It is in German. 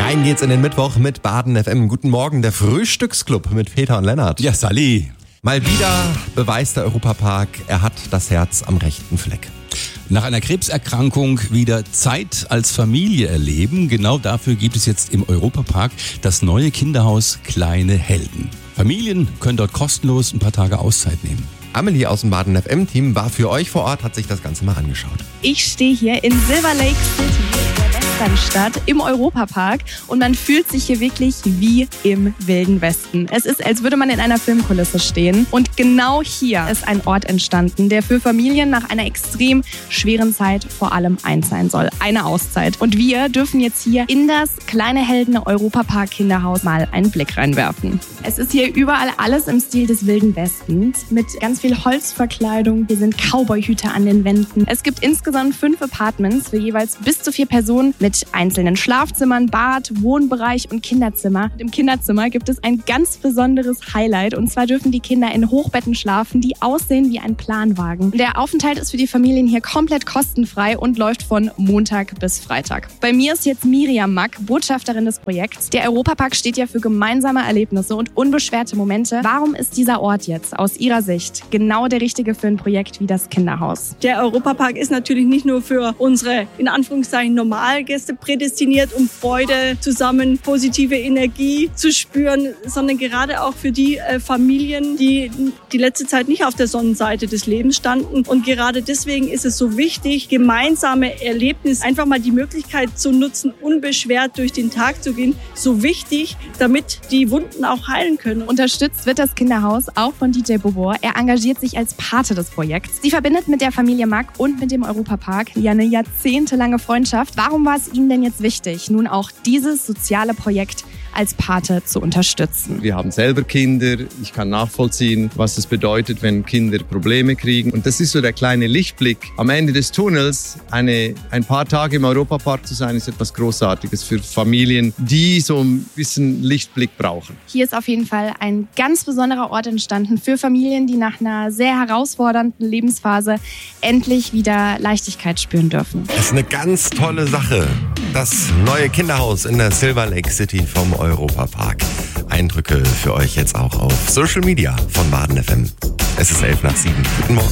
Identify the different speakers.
Speaker 1: Rein geht's in den Mittwoch mit Baden FM. Guten Morgen, der Frühstücksclub mit Peter und Lennart.
Speaker 2: Ja, Sally.
Speaker 1: Mal wieder beweist der Europapark, er hat das Herz am rechten Fleck.
Speaker 2: Nach einer Krebserkrankung wieder Zeit als Familie erleben. Genau dafür gibt es jetzt im Europapark das neue Kinderhaus Kleine Helden. Familien können dort kostenlos ein paar Tage Auszeit nehmen.
Speaker 1: Amelie aus dem Baden FM-Team war für euch vor Ort, hat sich das Ganze mal angeschaut.
Speaker 3: Ich stehe hier in Silver Lake City, der Westernstadt, im Europapark und man fühlt sich hier wirklich wie im Wilden Westen. Es ist, als würde man in einer Filmkulisse stehen und genau hier ist ein Ort entstanden, der für Familien nach einer extrem schweren Zeit vor allem eins sein soll, eine Auszeit. Und wir dürfen jetzt hier in das Kleine Helden Europapark Kinderhaus mal einen Blick reinwerfen. Es ist hier überall alles im Stil des Wilden Westens mit ganz viel Holzverkleidung. Hier sind Cowboyhüte an den Wänden. Es gibt insgesamt 5 Apartments für jeweils bis zu 4 Personen mit einzelnen Schlafzimmern, Bad, Wohnbereich und Kinderzimmer. Und im Kinderzimmer gibt es ein ganz besonderes Highlight und zwar dürfen die Kinder in Hochbetten schlafen, die aussehen wie ein Planwagen. Der Aufenthalt ist für die Familien hier komplett kostenfrei und läuft von Montag bis Freitag. Bei mir ist jetzt Miriam Mack, Botschafterin des Projekts. Der Europapark steht ja für gemeinsame Erlebnisse und unbeschwerte Momente. Warum ist dieser Ort jetzt aus Ihrer Sicht genau der richtige für ein Projekt wie das Kinderhaus?
Speaker 4: Der Europapark ist natürlich nicht nur für unsere, in Anführungszeichen, Normalgäste prädestiniert, um Freude zusammen, positive Energie zu spüren, sondern gerade auch für die Familien, die die letzte Zeit nicht auf der Sonnenseite des Lebens standen. Und gerade deswegen ist es so wichtig, gemeinsame Erlebnisse, einfach mal die Möglichkeit zu nutzen, unbeschwert durch den Tag zu gehen, so wichtig, damit die Wunden auch heilen können.
Speaker 3: Unterstützt wird das Kinderhaus auch von DJ Bobor. Er engagiert sich als Pate des Projekts. Sie verbindet mit der Familie Mack und mit dem Europapark ja eine jahrzehntelange Freundschaft. Warum war es Ihnen denn jetzt wichtig, nun auch dieses soziale Projekt als Pate zu unterstützen?
Speaker 5: Wir haben selber Kinder. Ich kann nachvollziehen, was es bedeutet, wenn Kinder Probleme kriegen. Und das ist so der kleine Lichtblick am Ende des Tunnels. Ein paar Tage im Europapark zu sein, ist etwas Großartiges für Familien, die so ein bisschen Lichtblick brauchen.
Speaker 3: Hier ist auf jeden Fall ein ganz besonderer Ort entstanden für Familien, die nach einer sehr herausfordernden Lebensphase endlich wieder Leichtigkeit spüren dürfen.
Speaker 1: Das ist eine ganz tolle Sache. Das neue Kinderhaus in der Silver Lake City vom Europapark. Eindrücke für euch jetzt auch auf Social Media von Baden FM. Es ist 11:07. Guten Morgen.